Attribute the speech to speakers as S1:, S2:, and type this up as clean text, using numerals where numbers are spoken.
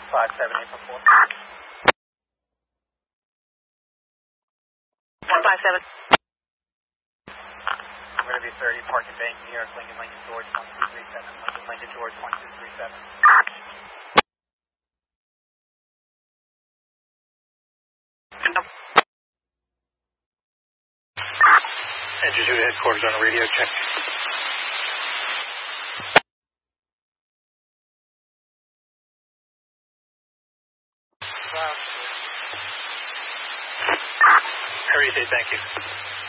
S1: 578 for 4.
S2: 157.
S1: I'm going to be 30, Park and Bank, New York, Lincoln, George, 1237. Lincoln, George, 1237. Engine 2 headquarters on a radio check. How do you say thank you?